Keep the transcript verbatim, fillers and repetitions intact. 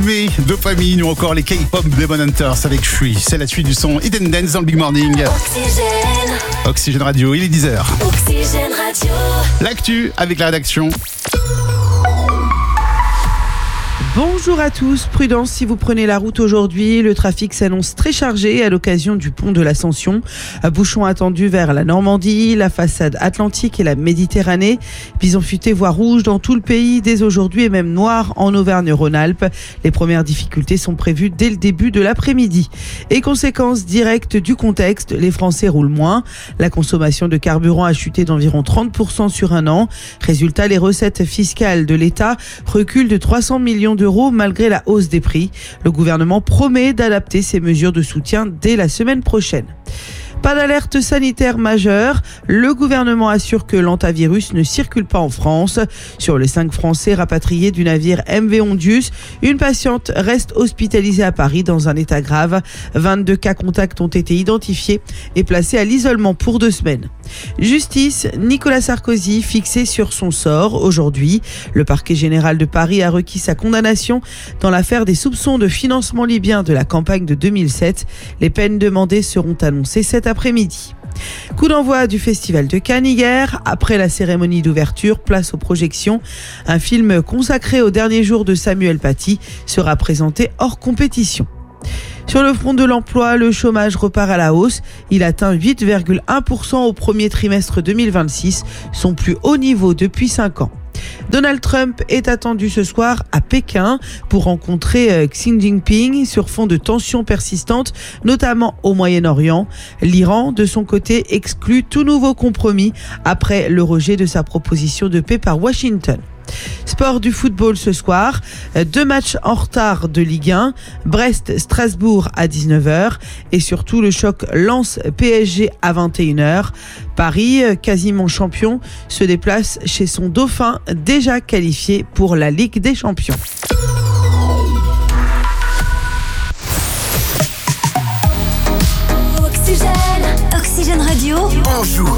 calmer, dopamine ou encore les K-pop Demon Hunters avec Free. C'est la suite du son Hidden Dance dans le Big Morning. Oxygène. Oxygène Radio, il est dix heures. Oxygène Radio. L'actu avec la rédaction. Bonjour à tous, prudence si vous prenez la route aujourd'hui. Le trafic s'annonce très chargé à l'occasion du pont de l'Ascension. Bouchons attendus vers la Normandie, la façade atlantique et la Méditerranée. Bison futé voire rouge dans tout le pays dès aujourd'hui et même noir en Auvergne-Rhône-Alpes. Les premières difficultés sont prévues dès le début de l'après-midi. Et conséquence directe du contexte, les Français roulent moins. La consommation de carburant a chuté d'environ trente pour cent sur un an. Résultat, les recettes fiscales de l'État reculent de trois cents millions d'euros malgré la hausse des prix. Le gouvernement promet d'adapter ses mesures de soutien dès la semaine prochaine. Pas d'alerte sanitaire majeure. Le gouvernement assure que l'hantavirus ne circule pas en France. Sur les cinq Français rapatriés du navire M V Ondius, une patiente reste hospitalisée à Paris dans un état grave. vingt-deux cas contacts ont été identifiés et placés à l'isolement pour deux semaines. Justice, Nicolas Sarkozy fixé sur son sort aujourd'hui. Le parquet général de Paris a requis sa condamnation dans l'affaire des soupçons de financement libyen de la campagne de deux mille sept. Les peines demandées seront annoncées cet après-midi. Coup d'envoi du Festival de Cannes hier. Après la cérémonie d'ouverture, place aux projections. Un film consacré au dernier jour de Samuel Paty sera présenté hors compétition. Sur le front de l'emploi, le chômage repart à la hausse. Il atteint huit virgule un pour cent au premier trimestre deux mille vingt-six, son plus haut niveau depuis cinq ans. Donald Trump est attendu ce soir à Pékin pour rencontrer Xi Jinping sur fond de tensions persistantes, notamment au Moyen-Orient. L'Iran, de son côté, exclut tout nouveau compromis après le rejet de sa proposition de paix par Washington. Sport du football ce soir, deux matchs en retard de Ligue un, Brest-Strasbourg à dix-neuf heures et surtout le choc Lens-P S G à vingt et une heures. Paris, quasiment champion, se déplace chez son dauphin déjà qualifié pour la Ligue des Champions. Oxygène. Oxygène Radio. Bonjour.